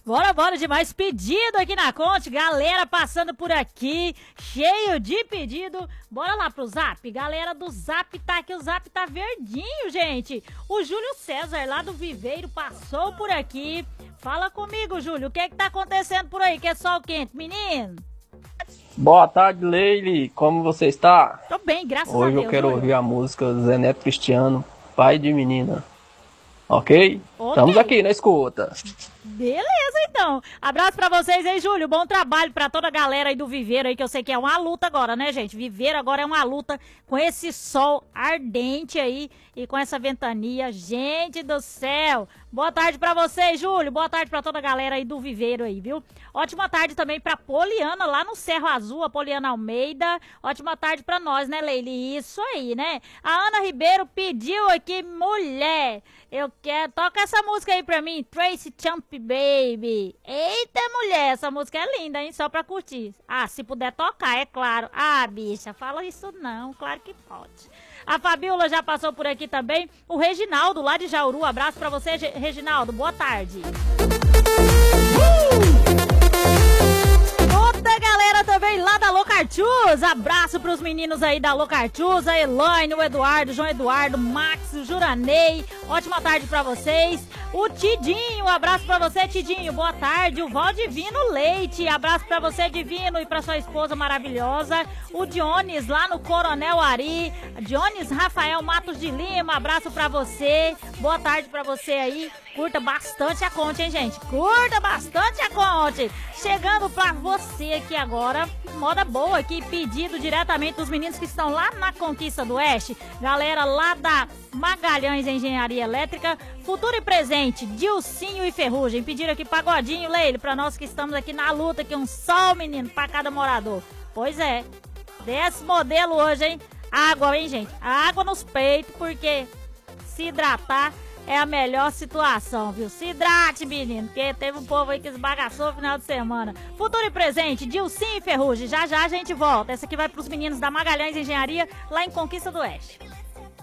Bora de mais pedido aqui na Conte. Galera passando por aqui, cheio de pedido. Bora lá pro Zap. Galera do Zap tá aqui, o Zap tá verdinho, gente. O Júlio César lá do Viveiro passou por aqui. Fala comigo, Júlio, o que tá acontecendo por aí? Que é sol quente, menino? Boa tarde, Leile. Como você está? Tô bem, graças a Hoje Deus. eu quero Júlio. ouvir a música Zé Neto Cristiano, Pai de Menina. Ok? Estamos aqui na escuta. Beleza, então. Abraço pra vocês aí, Júlio. Bom trabalho pra toda a galera aí do Viveiro aí, que eu sei que é uma luta agora, né, gente? Viveiro agora é uma luta com esse sol ardente aí e com essa ventania. Gente do céu. Boa tarde pra vocês, Júlio. Boa tarde pra toda a galera aí do Viveiro aí, viu? Ótima tarde também pra Poliana lá no Cerro Azul, a Poliana Almeida. Ótima tarde pra nós, né, Leile? Isso aí, né? A Ana Ribeiro pediu aqui, mulher. Eu quero... Toca essa música aí pra mim, Tracy Champ Baby. Eita, mulher, essa música é linda, hein? Só pra curtir. Ah, se puder tocar, é claro. Ah, bicha, fala isso não, claro que pode. A Fabiola já passou por aqui também. O Reginaldo, lá de Jauru. Abraço pra você, Reginaldo. Boa tarde. Toda a galera também lá da Locartuz. Abraço pros meninos aí da Locartuz. A Elaine, o Eduardo, o João Eduardo, Max, o Juranei. Ótima tarde pra vocês. O Tidinho, abraço pra você, Tidinho. Boa tarde. O Valdivino Leite, abraço pra você, Divino, e pra sua esposa maravilhosa. O Dionis, lá no Coronel Ari. Dionis Rafael Matos de Lima, abraço pra você. Boa tarde pra você aí. Curta bastante a Conte, hein, gente? Curta bastante a Conte. Chegando pra você aqui agora, moda boa aqui, pedido diretamente dos meninos que estão lá na Conquista do Oeste. Galera lá da Magalhães Engenharia Elétrica, futuro e presente, Dilcinho e Ferrugem. Pediram aqui pagodinho, Leile, pra nós que estamos aqui na luta, que um sol, menino, pra cada morador. Pois é, desse modelo hoje, hein? Água, hein, gente? Água nos peitos, porque se hidratar é a melhor situação, viu? Se hidrate, menino, porque teve um povo aí que esbagaçou no final de semana. Futuro e presente, Dilcinho e Ferrugem. Já a gente volta. Essa aqui vai pros meninos da Magalhães Engenharia, lá em Conquista do Oeste.